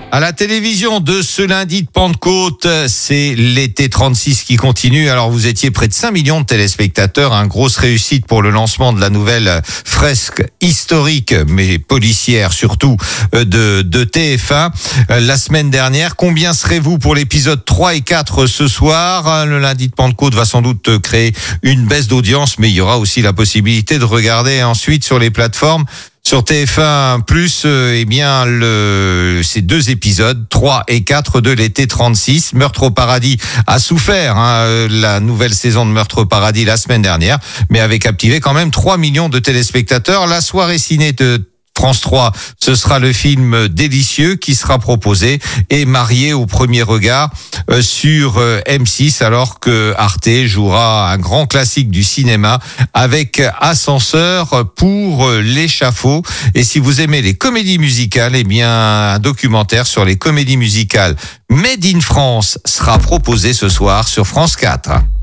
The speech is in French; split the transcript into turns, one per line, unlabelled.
À la télévision de ce lundi de Pentecôte, c'est l'été 36 qui continue. Alors vous étiez près de 5 millions de téléspectateurs, grosse réussite pour le lancement de la nouvelle fresque historique, mais policière surtout, de TF1 la semaine dernière. Combien serez-vous pour l'épisode 3 et 4 ce soir? Le lundi de Pentecôte va sans doute créer une baisse d'audience, mais il y aura aussi la possibilité de regarder ensuite sur les plateformes. Sur TF1+, ces deux épisodes, 3 et 4 de l'été 36. Meurtre au paradis a souffert, la nouvelle saison de Meurtre au paradis la semaine dernière, mais avait captivé quand même 3 millions de téléspectateurs. La soirée ciné de France 3, ce sera le film Délicieux qui sera proposé et Marié au premier regard sur M6, alors que Arte jouera un grand classique du cinéma avec Ascenseur pour l'échafaud. Et si vous aimez les comédies musicales, un documentaire sur les comédies musicales Made in France sera proposé ce soir sur France 4.